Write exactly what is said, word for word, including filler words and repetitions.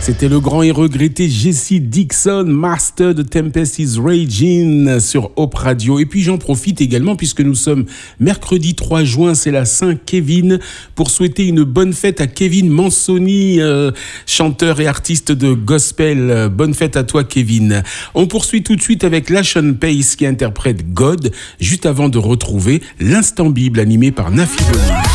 C'était le grand et regretté Jesse Dixon, Master de Tempest is Raging sur Hope Radio. Et puis j'en profite également puisque nous sommes mercredi trois juin, c'est la Saint-Kevin, pour souhaiter une bonne fête à Kevin Mansoni, euh, chanteur et artiste de gospel. Bonne fête à toi Kevin. On poursuit tout de suite avec Lashon Pace qui interprète God, juste avant de retrouver l'Instant Bible animé par Nafi Boni.